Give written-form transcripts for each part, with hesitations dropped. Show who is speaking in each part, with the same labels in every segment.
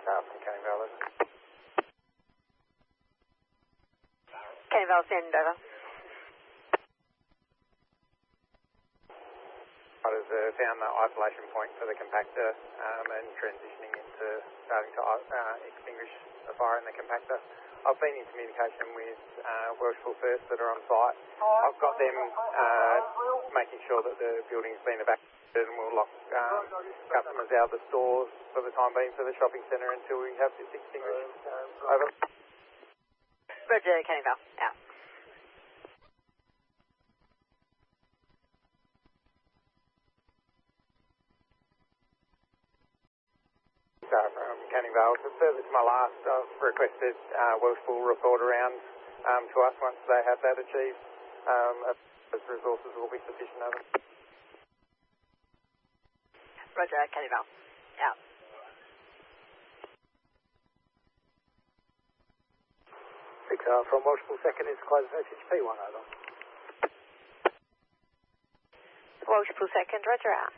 Speaker 1: from Canning Vale.
Speaker 2: Canning Vale, send over.
Speaker 1: I was found the isolation point for the compactor and transitioning into starting to extinguish the fire in the compactor. I've been in communication with Welshpool First that are on site. I've got them making sure that the building's been evacuated and we'll lock customers out of the stores for the time being for the shopping centre until we have this extinguished. Over.
Speaker 2: Roger, Canning Vale, out.
Speaker 1: From Canning Vale. To further to my last, I've requested Welshpool report around to us once they have that achieved. As resources will be sufficient over.
Speaker 2: Roger, Canning Vale, out.
Speaker 3: From Welshpool second is close SHP 1 over.
Speaker 2: Welshpool second, Roger, out.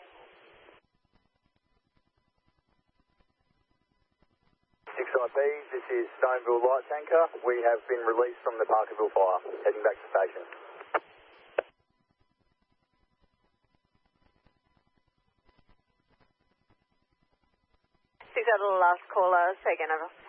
Speaker 3: IP, this is Stoneville Light Tanker. We have been released from the Parkerville fire, heading back to station.
Speaker 2: 6 out of the last caller, say again over.